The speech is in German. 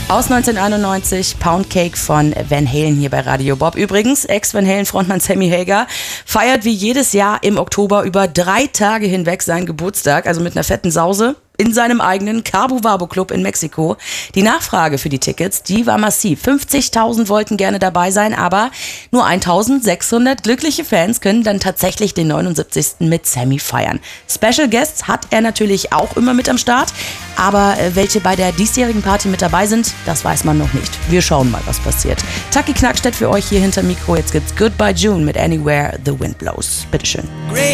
Aus 1991, Pound Cake von Van Halen hier bei Radio Bob. Übrigens, Ex-Van Halen-Frontmann Sammy Hagar feiert wie jedes Jahr im Oktober über 3 Tage hinweg seinen Geburtstag, also mit einer fetten Sause in seinem eigenen Cabo Wabo Club in Mexiko. Die Nachfrage für die Tickets, die war massiv. 50.000 wollten gerne dabei sein, aber nur 1.600 glückliche Fans können dann tatsächlich den 79. mit Sammy feiern. Special Guests hat er natürlich auch immer mit am Start, aber welche bei der diesjährigen Party mit dabei sind, das weiß man noch nicht. Wir schauen mal, was passiert. Taki Knackstedt für euch hier hinter Mikro. Jetzt gibt's Goodbye June mit Anywhere the Wind Blows. Bitteschön.